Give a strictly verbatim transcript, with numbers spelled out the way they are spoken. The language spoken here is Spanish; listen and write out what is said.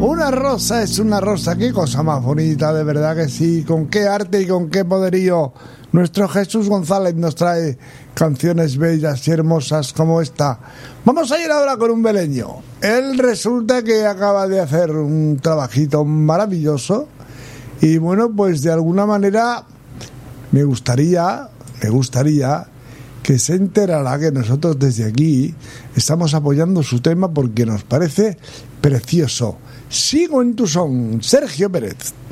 Una rosa es una rosa, qué cosa más bonita, de verdad que sí. Con qué arte y con qué poderío nuestro Jesús González nos trae canciones bellas y hermosas como esta. Vamos a ir ahora con un beleño. Él resulta que acaba de hacer un trabajito maravilloso y bueno, pues de alguna manera me gustaría, me gustaría que se enterara que nosotros desde aquí estamos apoyando su tema porque nos parece precioso. Sigo en tu son, Sergio Pérez.